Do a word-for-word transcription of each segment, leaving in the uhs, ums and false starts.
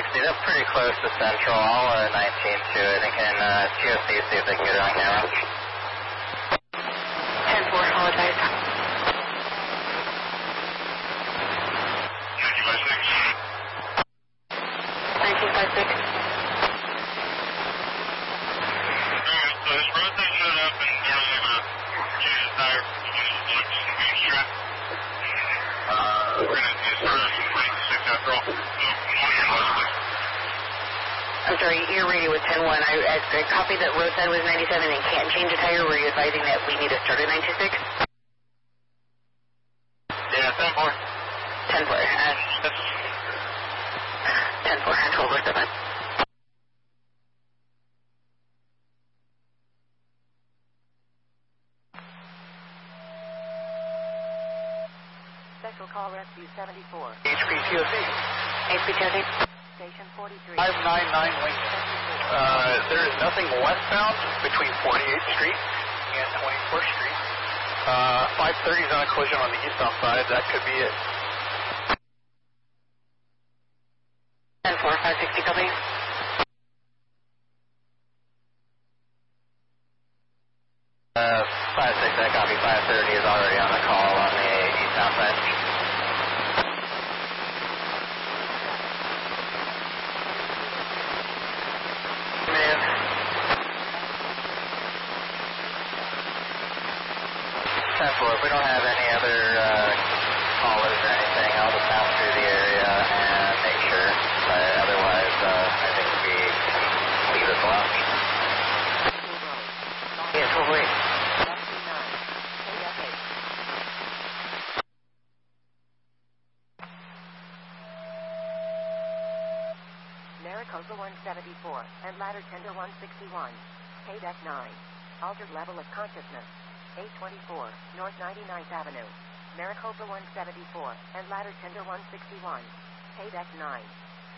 sixty, they're pretty close to Central. I'll uh, nineteen to it and can uh, T O C see if they can get it on camera. ten four, apologize. nineteen five six. nineteen five six. Alright, so this rotate showed up and they're only going to use a tire for the one looks and being strapped. Uh, we're going to do sort of twenty-six after all. So, morning and last week. I'm sorry, your radio was ten one. I, I, I copied that roadside was ninety-seven and can't change a tire. Were you advising that we need to start at ninety-six? Yeah, ten four. ten four. Uh, ten four, twelve oh seven. Special call rescue seventy-four. H P T O C. H P T O C. Station forty-three. five nine nine Lincoln. Uh, there is nothing westbound between forty-eighth Street and twenty-fourth Street. Uh, five thirty is on a collision on the eastbound side. That could be it. ten four, five sixty, copy. Uh, five six, I copy. five thirty is already on the call on the eastbound side. ten four, if we don't have any other uh, callers or anything, I'll just pass through the area and make sure. But otherwise, uh, I think we can leave this alone. Yes, we'll wait. Maricopa one seventy-four and ladder tender one sixty-one. K D E C nine. Altered level of consciousness. eight twenty-four, North ninety-ninth Avenue. Maricopa one seventy-four and ladder tender one sixty-one. K D E C nine.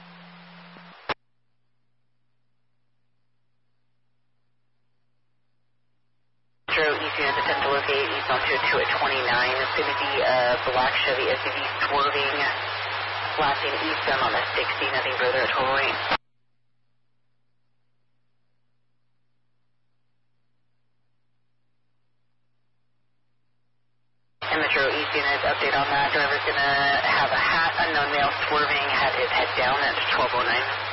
Metro East unit attempt to locate eastbound two oh two at twenty-nine. It's going to be a black Chevy S U V swerving, blasting eastbound on the sixty, nothing further at total range. And Metro East unit, update on that. Driver's going to have a hat, unknown male swerving, had his head down at twelve oh nine.